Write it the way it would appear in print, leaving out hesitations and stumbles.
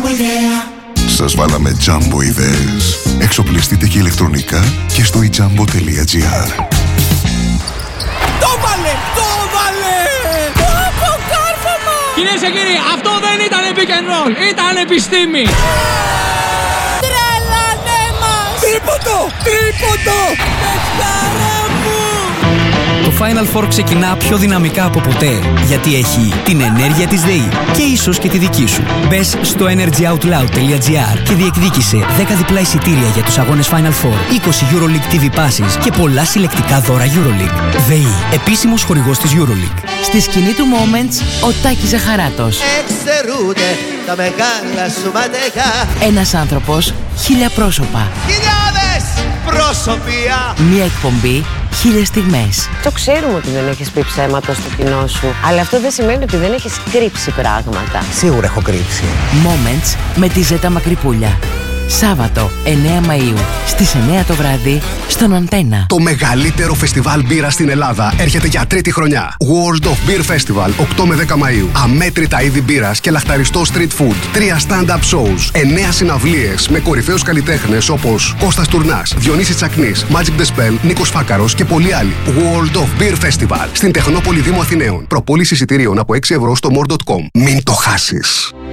Jumbo Idea. Σας βάλαμε Jumbo ιδέες. Εξοπλιστείτε και ηλεκτρονικά και στο ejumbo.gr. Το βάλε! Αποκάρφωμα! Κυρίες και κύριοι, αυτό δεν ήταν pick and roll, ήταν επιστήμη! Τρελανέ μας! Τρίποντο! Παιχτάρα μου! Το Final Four ξεκινά πιο δυναμικά από ποτέ, γιατί έχει την ενέργεια της ΔΕΗ και ίσως και τη δική σου. Μπες στο energyoutloud.gr και διεκδίκησε 10 διπλά εισιτήρια για τους αγώνες Final Four, 20 EuroLeague TV passes και πολλά συλλεκτικά δώρα EuroLeague. ΔΕΗ, επίσημος χορηγός της EuroLeague. Στη σκηνή του Moments, ο Τάκης Ζαχαράτος. Εξαιρούνται τα μεγάλα σου ματεγά. Ένας άνθρωπος, 1000 πρόσωπα. Χιλιάδες προσωπία. Μία εκπομπή, 1000 στιγμές. Το ξέρουμε ότι δεν έχεις πει ψέματα στο κοινό σου, αλλά αυτό δεν σημαίνει ότι δεν έχεις κρύψει πράγματα. Σίγουρα έχω κρύψει. Moments με τη Ζέτα Μακρυπούλια. Σάββατο 9 Μαΐου στις 9 το βράδυ στον Αντένα. Το μεγαλύτερο φεστιβάλ μπύρα στην Ελλάδα έρχεται για τρίτη χρονιά. World of Beer Festival 8 με 10 Μαΐου. Αμέτρητα είδη μπύρας και λαχταριστό street food. 3 stand-up shows. 9 συναυλίες με κορυφαίους καλλιτέχνες όπως Κώστας Τουρνάς, Διονύσης Τσακνής, Magic the Spell, Νίκος Φάκαρος και πολλοί άλλοι. World of Beer Festival στην Τεχνόπολη Δήμου Αθηναίων. Προπόληση εισιτηρίων από 6 ευρώ στο more.com. Μην το χάσεις.